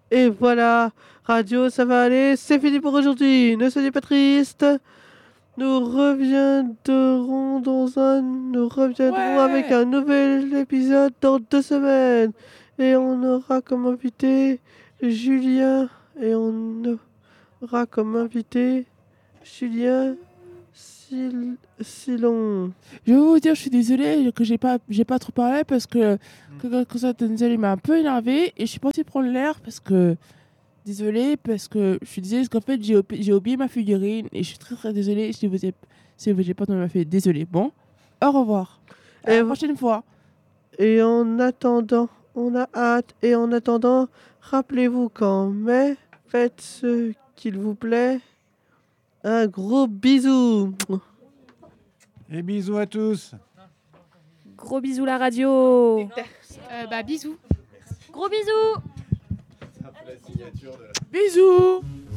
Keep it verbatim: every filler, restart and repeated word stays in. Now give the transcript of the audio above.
Et voilà, radio, ça va aller, c'est fini pour aujourd'hui. Ne soyez pas triste. Nous reviendrons dans un, nous reviendrons avec Ouais. un nouvel épisode dans deux semaines. Et on aura comme invité Julien. Et on aura comme invité Julien Sil- Silon. Je vais vous dire, je suis désolée que j'ai pas, j'ai pas trop parlé parce que, que, que ça, Denzel, il m'a un peu énervé et je suis partie prendre l'air parce que, désolée, parce que je suis désolée parce qu'en fait, j'ai, op- j'ai oublié ma figurine et je suis très très désolée si vous avez, si vous avez pas entendu ma fille. Désolée. Bon, au revoir. À Et, la prochaine fois. et en attendant, on a hâte. Et en attendant, rappelez-vous qu'en mai, faites ce qu'il vous plaît. Un gros bisou. Et bisous à tous. Gros bisous la radio. Euh, bah bisous. Gros bisous. Bisous.